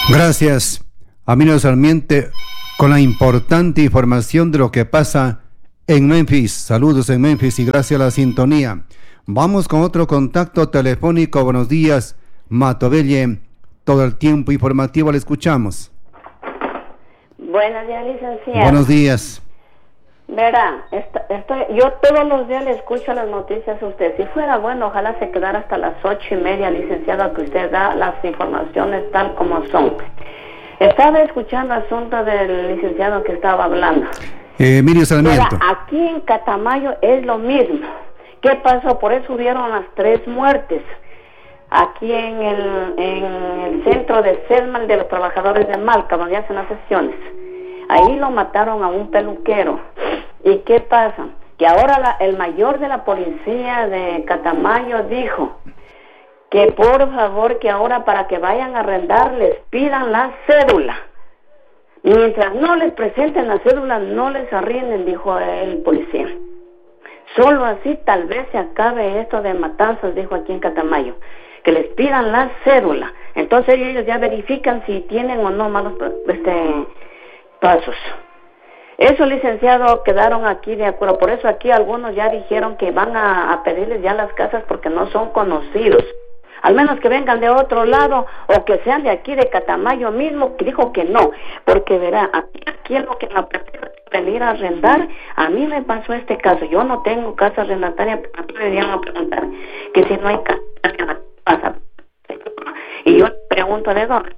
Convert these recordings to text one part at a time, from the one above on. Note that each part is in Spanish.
Gracias, Amino Sarmiento, con la importante información de lo que pasa en Memphis. Saludos en Memphis y gracias a la sintonía. Vamos con otro contacto telefónico. Buenos días, Matovelle. Todo el tiempo informativo le escuchamos. Buenos días, licenciado. Buenos días. Verá, yo todos los días le escucho las noticias a usted. Si fuera bueno, ojalá se quedara hasta las 8:30, licenciado, que usted da las informaciones tal como son. Estaba escuchando el asunto del licenciado que estaba hablando. Emilio Sarmiento. Verá, aquí en Catamayo es lo mismo. ¿Qué pasó? Por eso hubieron las 3 muertes. Aquí en el centro de Selman de los trabajadores de Malca, donde hacen las sesiones. Ahí lo mataron a un peluquero. ¿Y qué pasa? Que ahora el mayor de la policía de Catamayo dijo que por favor que ahora para que vayan a arrendar les pidan la cédula. Mientras no les presenten la cédula no les arrienden, dijo el policía. Solo así tal vez se acabe esto de matanzas, dijo aquí en Catamayo. Que les pidan la cédula. Entonces ellos ya verifican si tienen o no malos pasos. Eso, licenciado, quedaron aquí de acuerdo. Por eso aquí algunos ya dijeron que van a pedirles ya las casas porque no son conocidos. Al menos que vengan de otro lado o que sean de aquí de Catamayo mismo, que dijo que no. Porque verá, aquí es lo que la persona venir a arrendar. A mí me pasó este caso. Yo no tengo casa arrendataria, pero me deberían a preguntar que si no hay casa arrendataria. Y yo pregunto de dónde.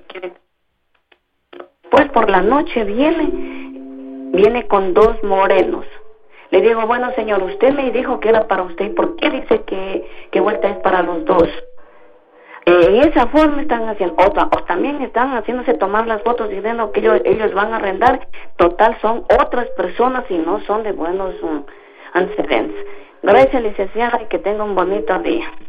Pues por la noche viene con 2 morenos. Le digo, bueno señor, usted me dijo que era para usted, ¿por qué dice que vuelta es para los 2? En esa forma están haciendo otra, o también están haciéndose tomar las fotos diciendo que ellos van a arrendar. Total, son otras personas y no son de buenos antecedentes. Gracias, licenciada, y que tenga un bonito día.